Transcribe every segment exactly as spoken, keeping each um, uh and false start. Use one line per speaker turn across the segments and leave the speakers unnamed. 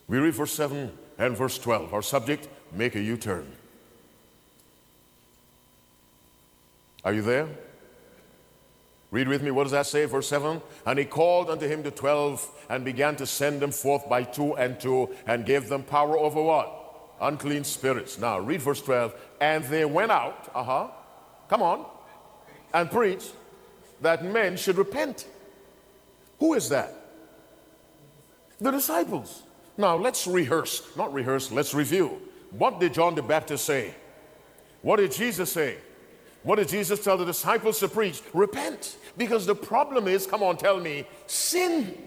We read verse seven and verse twelve. Our subject, make a U-turn. Are you there? Read with me. What does that say? Verse seven. And he called unto him the twelve and began to send them forth by two and two and gave them power over what? Unclean spirits. Now read verse twelve. And they went out, uh-huh, come on, and preached that men should repent. Who is that? The disciples. Now let's rehearse. Not rehearse, let's review. What did John the Baptist say? What did Jesus say? What did Jesus tell the disciples to preach? Repent. Because the problem is, come on, tell me, sin.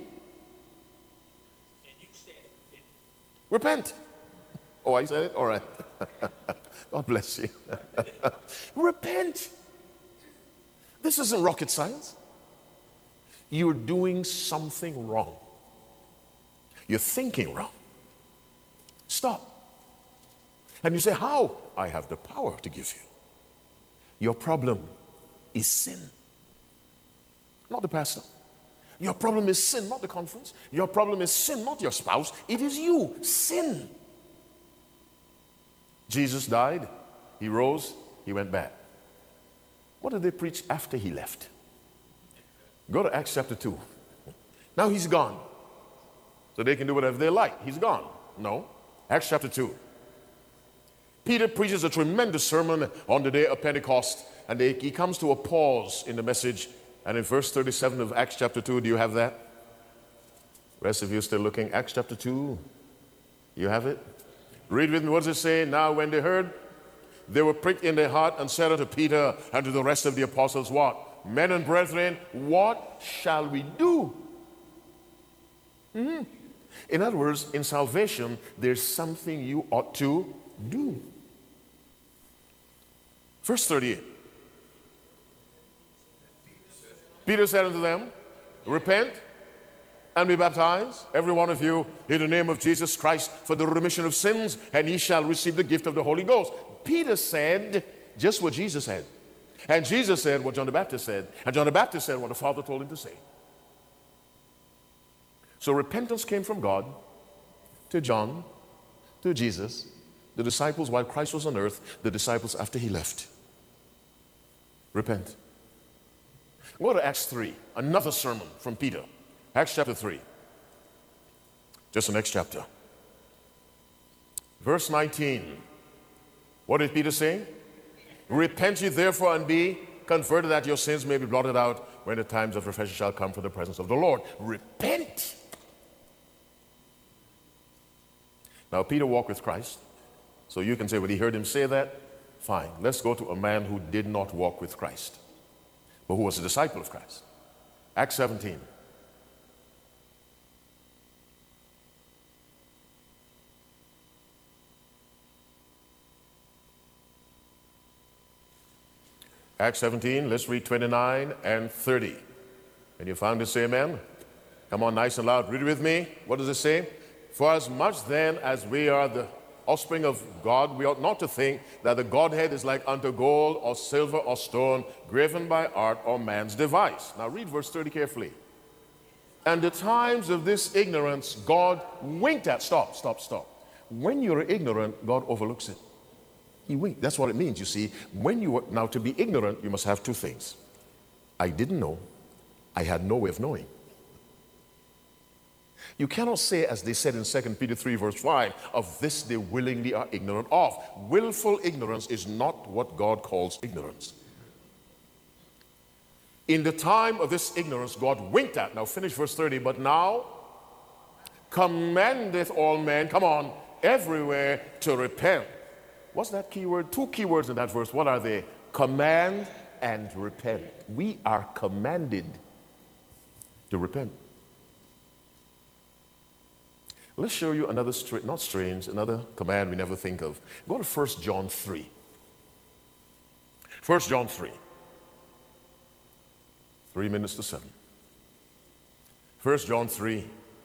Repent. Oh, I said it? All right. God bless you. Repent. This isn't rocket science. You're doing something wrong. You're thinking wrong. Stop. And you say, how? I have the power to give you. Your problem is sin, not the pastor. Your problem is sin, not the conference. Your problem is sin, not your spouse. It is you, sin. Jesus died, he rose, he went back. What did they preach after he left? Go to Acts chapter two. Now he's gone, so they can do whatever they like. He's gone. No. Acts chapter two. Peter preaches a tremendous sermon on the day of Pentecost, and they, he comes to a pause in the message. And in verse thirty-seven of Acts chapter two, do you have that? The rest of you still looking? Acts chapter two. You have it? Read with me. What does it say? Now when they heard, they were pricked in their heart and said unto Peter and to the rest of the apostles, what? Men and brethren, what shall we do? Mm-hmm. In other words, in salvation, there's something you ought to do. Verse thirty-eight. Peter said unto them, repent and be baptized, every one of you, in the name of Jesus Christ for the remission of sins, and ye shall receive the gift of the Holy Ghost. Peter said just what Jesus said. And Jesus said what John the Baptist said. And John the Baptist said what the Father told him to say. So repentance came from God to John, to Jesus, the disciples while Christ was on earth, the disciples after he left. Repent. Go to Acts three, another sermon from Peter. Acts chapter three. Just the next chapter. Verse nineteen. What did Peter say? Repent ye therefore and be converted, that your sins may be blotted out when the times of refreshing shall come from the presence of the Lord. Repent. Now Peter walked with Christ. So you can say, well, he heard him say that. Fine. Let's go to a man who did not walk with Christ, but who was a disciple of Christ. Acts seventeen. Acts seventeen, let's read twenty-nine and thirty. And you found it, say amen. Come on, nice and loud. Read it with me. What does it say? For as much then as we are the offspring of God, we ought not to think that the Godhead is like unto gold or silver or stone, graven by art or man's device. Now read verse thirty carefully. And the times of this ignorance God winked at. Stop, stop, stop. When you're ignorant, God overlooks it. He winked. That's what it means, you see. When you are, now to be ignorant, you must have two things. I didn't know. I had no way of knowing. You cannot say, as they said in Second Peter three verse five, of this they willingly are ignorant of. Willful ignorance is not what God calls ignorance. In the time of this ignorance, God winked at. Now finish verse thirty. But now commandeth all men, come on, everywhere to repent. What's that key word? Two key words in that verse. What are they? Command and repent. We are commanded to repent. Let's show you another, stra- not strange, another command we never think of. Go to First John three. First John three. Three minutes to seven. First John three.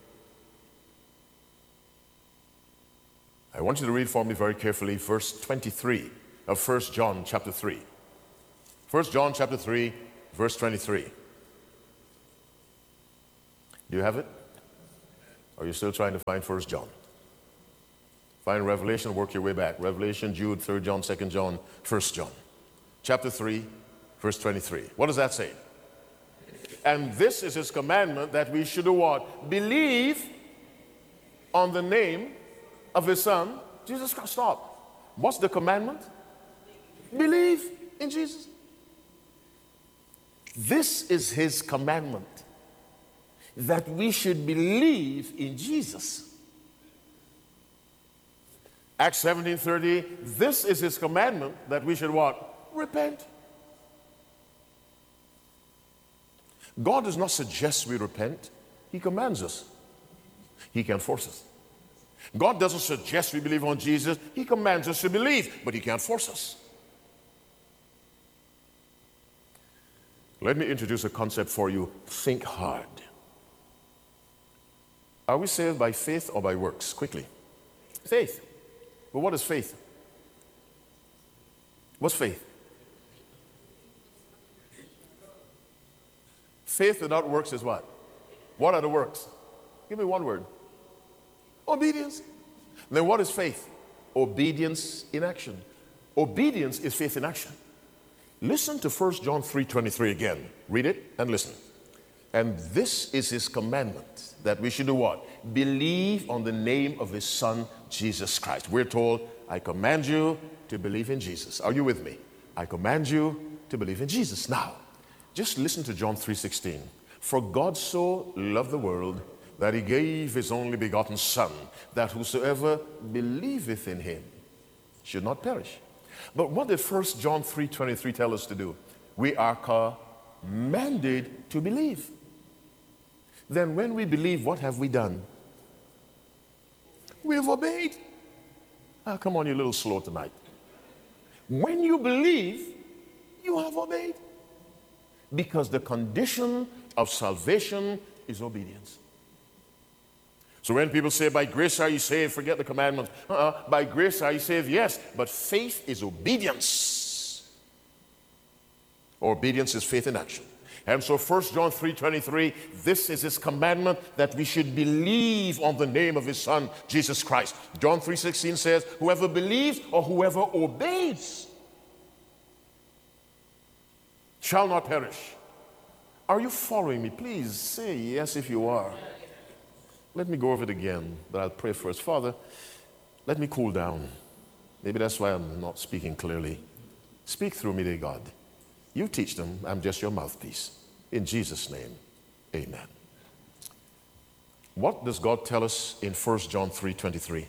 I want you to read for me very carefully verse twenty-three of First John chapter three. First John chapter three, verse twenty-three. Do you have it? Or are you still trying to find First John? Find Revelation, work your way back. Revelation, Jude, Third John, Second John, First John. Chapter three, verse twenty-three. What does that say? And this is his commandment, that we should do what? Believe on the name of his son, Jesus Christ. Stop. What's the commandment? Believe in Jesus. This is his commandment, that we should believe in Jesus. Acts seventeen thirty, this is his commandment, that we should what? Repent. God does not suggest we repent. He commands us. He can force us. God doesn't suggest we believe on Jesus. He commands us to believe, but he can't force us. Let me introduce a concept for you. Think hard. Are we saved by faith or by works? Quickly. Faith. But what is faith? What's faith? Faith without works is what? What are the works? Give me one word. Obedience. Then what is faith? Obedience in action. Obedience is faith in action. Listen to First John three twenty-three again. Read it and listen. And this is his commandment, that we should do what? Believe on the name of his son, Jesus Christ. We're told, I command you to believe in Jesus. Are you with me? I command you to believe in Jesus. Now, just listen to John three sixteen. For God so loved the world that he gave his only begotten Son, that whosoever believeth in him should not perish. But what did First John three twenty-three tell us to do? We are commanded to believe. Then when we believe, what have we done? We have obeyed. Ah, come on, you're a little slow tonight. When you believe, you have obeyed. Because the condition of salvation is obedience. So when people say, by grace are you saved, forget the commandments. Uh-uh. By grace are you saved, yes, but faith is obedience. Obedience is faith in action. And so First John three twenty-three, this is his commandment, that we should believe on the name of his son, Jesus Christ. John three sixteen says, whoever believes or whoever obeys shall not perish. Are you following me? Please say yes if you are. Let me go over it again, but I'll pray first. Father, let me cool down. Maybe that's why I'm not speaking clearly. Speak through me, dear God. You teach them. I'm just your mouthpiece. In Jesus' name, amen. What does God tell us in First John three twenty-three?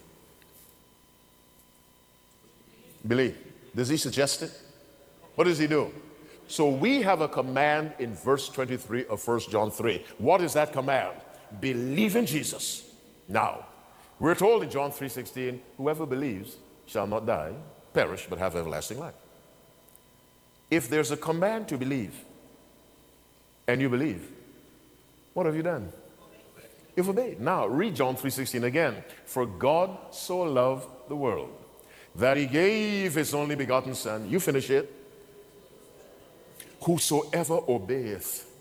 Believe. Does he suggest it? What does he do? So we have a command in verse twenty-three of First John three. What is that command? Believe in Jesus. Now, we're told in John three sixteen, whoever believes shall not die, perish, but have everlasting life. If there's a command to believe, and you believe, what have you done? You've obeyed. Now, read John three sixteen again. For God so loved the world that he gave his only begotten Son. You finish it. Whosoever obeyeth